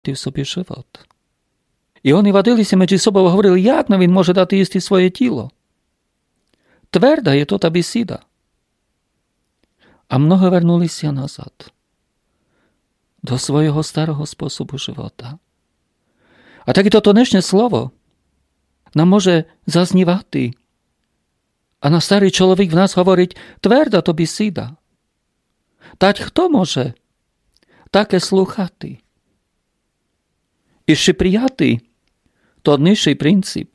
в собі живот. І вони вадилися між собою, говорили, як він може дати їсти своє тіло. Тверда є то бесіда. А много вернулися назад до свого старого способу живота. А так і то тонешнє слово нам може зазнівати. А на старий чоловік в нас говорить, тверда то бесіда. Та хто може таке слухати? І ще прияти то нижчий принцип.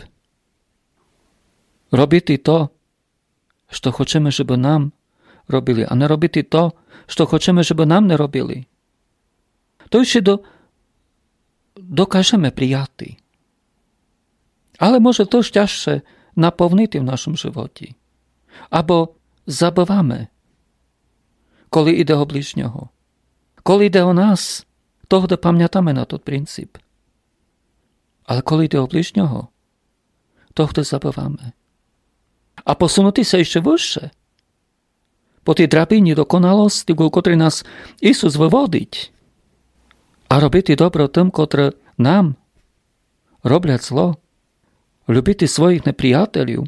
Робити то, що хочемо, щоб нам робили, а не робити то, що хочемо, щоб нам не робили. То ще докажемо прияти. Але може то ж тяжче наповнити в нашому животі. Або забиваме, коли йде о ближнього. Коли йде о нас, тоді пам'ятаємо на той принцип. Але коли йде о ближнього, тоді забиваме. А посунутися ще вище, по тій драбині досконалості, котрі нас Ісус виводить, а робити добро тим, котрі нам роблять зло, любити своїх неприятелів,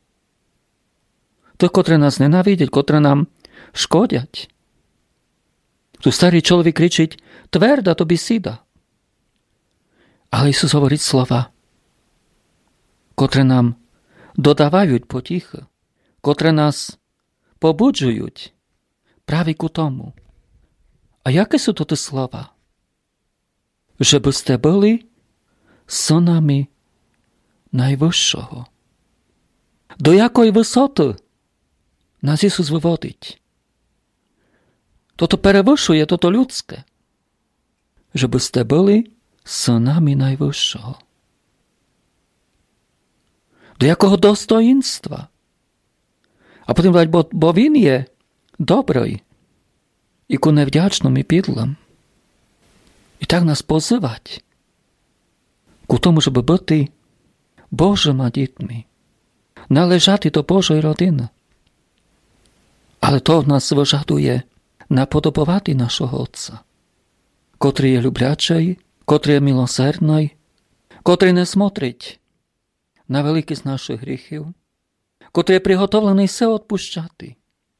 тих, котрі нас ненавидять, котрі нам шкодять. Тут старий чоловік кричить, тверда то бесіда. Але Ісус говорить слова, котрі нам додавають потіхи, котрі нас побуджують праві к тому. А які са то слова? Щоб сте були синами Найвищого. До якої висоти нас Ісус виводить? То перевищує то людське. Щоб сте були синами Найвищого. До якого достоїнства? А потім говорить, бо він є добрий і ку невдячним і підлим. І так нас позивать ку тому, щоб бути Божими дітьми, належати до Божої родини. Але то в нас вижадує наподобувати нашого Отця, котрий є люблячий, котрий є милосердний, котрий не смотрить на великість наших гріхів, котрий є приготовлений все відпущати,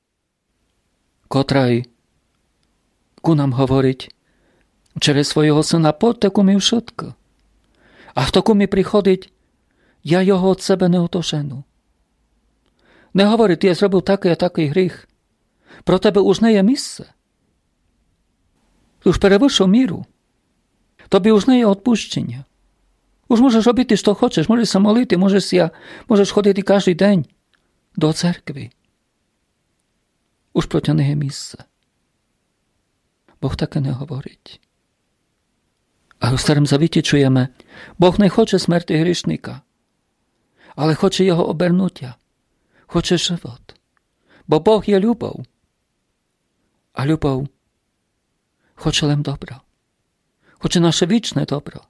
котрий ку нам говорить через свого сина, подьте ку мі вшитко, а хто ку мі приходить, я його від себе не отожену. Не говорить, я зробив такий, а такий гріх. Про тебе уж не є місце. Ти уж перевищив міру. Тобі уж не є відпущення. Уж можеш робити, що хочеш, можеш молити, можеш ходити кожен день до церкви. Уж проти не є місце. Бог таке не говорить. А у Старому Завіті чуємо, Бог не хоче смерті грішника, але хоче його обернуття, хоче живот. Бо Бог є любов, а любов хоче лем добро, хоче наше вічне добро.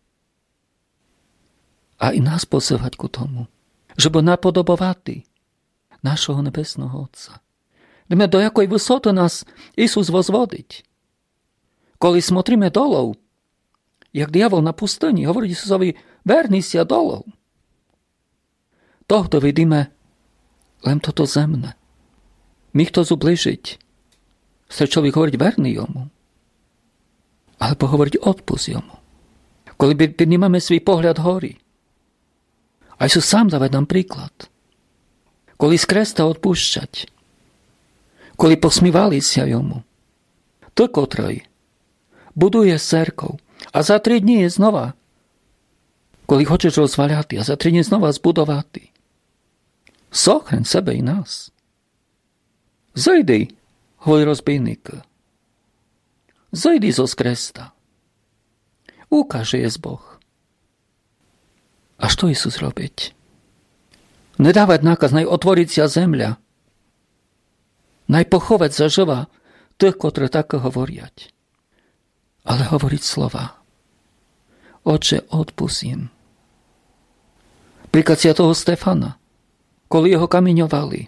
А і нас позивать к тому, щоб наподобувати нашого Небесного Отця. До якої висоти нас Ісус возводить. Коли смотримо долу, як диявол на пустині, говорить Ісусові, вернися долу. Тогда видимо, лем то земне. Міг то зуближить. Старий чоловік говорить, верни йому. Але поговорить, отпуск йому. Коли піднімемо свій погляд горі. А Ісус сам даве нам приклад. Коли з креста відпущать. Коли посмівалися йому. Той, котрий будує церкву, а за 3 дні знову, коли хочеш розваляти, а за 3 дні знову збудувати. Сохрен себе і нас. Зайди, говорить розбійник. Зайди з креста. Укаже є Бог. А що Ісус робить? Не давать наказ, най отвориться земля. Най поховать зажива тих, котрі так говорять. Але говорить слова. Отже, odpust їм. Приклад святого Стефана, коли його камінювали.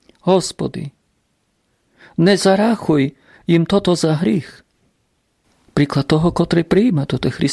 Господи, не зарахуй їм тото за гріх. приклад того, котрий прийме, то